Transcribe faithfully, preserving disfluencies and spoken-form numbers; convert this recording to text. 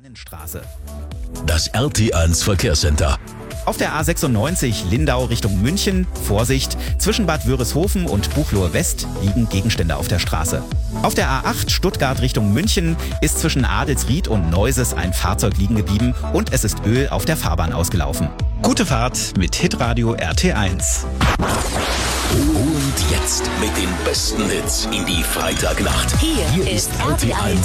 Straße. Das R T eins Verkehrscenter. Auf der A sechsundneunzig Lindau Richtung München, Vorsicht, zwischen Bad Wörishofen und Buchloe West liegen Gegenstände auf der Straße. Auf der A acht Stuttgart Richtung München ist zwischen Adelsried und Neuses ein Fahrzeug liegen geblieben und es ist Öl auf der Fahrbahn ausgelaufen. Gute Fahrt mit Hitradio R T eins. Und jetzt mit den besten Hits in die Freitagnacht. Hier, Hier ist R T eins